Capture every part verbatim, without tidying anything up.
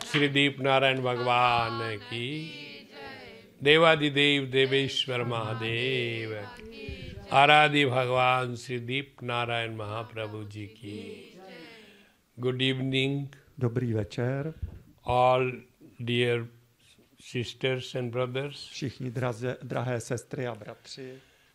Shri Deep Narayan Bhagwan ki, Devadidev Deveshwar Mahadev, Aradi Bhagwan Shri Deep Narayan Mahaprabhu ji ki. Good evening. Dobrý večer. All dear sisters and brothers. Všichni draze, drahé sestry a bratři.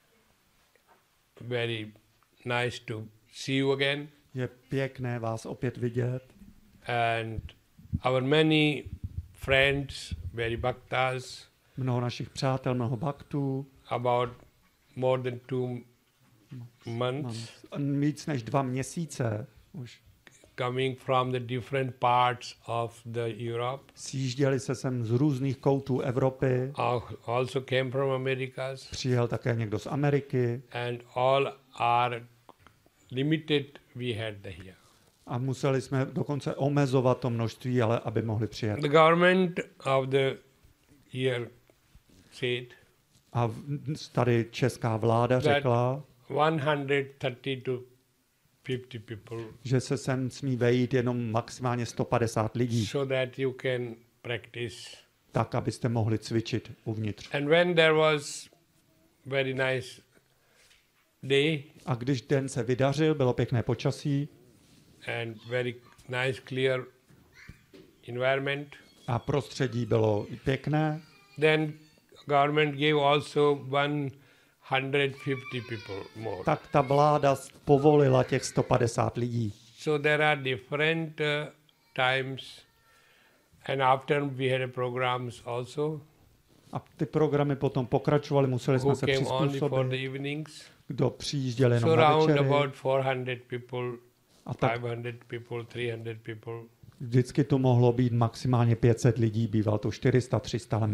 Very nice to see you again. Je pěkné vás opět vidět. And our many friends, very bhaktas. Mnoho našich přátel, mnoho bhaktů. About more than two months. Víc než dva měsíce už. Coming from the different parts of the Europe. Sjížděli se sem z různých koutů Evropy. Also came from Americas. Přijel také někdo z Ameriky. And all are limited we had here. A museli jsme dokonce omezovat to množství, ale aby mohli přijet. The government of the year said. A tady česká vláda řekla, one hundred thirty to fifty people, že se sem smí vejít jenom maximálně sto padesát lidí. So that you can practice. Tak, abyste mohli cvičit uvnitř. And when there was very nice day, a když den se vydařil, bylo pěkné počasí, and very nice clear environment, a prostředí bylo pěkné, then government gave also one hundred fifty people more. Tak ta vláda povolila těch sto padesát lidí. So there are different uh, times, and after we had programs also. A ty programy potom pokračovaly, museli jsme se přizpůsobit. Kdo přijížděl jenom so na večery. About four hundred people, a tak five hundred people, three hundred people. Vždycky to mohlo být maximálně pět set lidí, býval to čtyři sta, tři sta, ale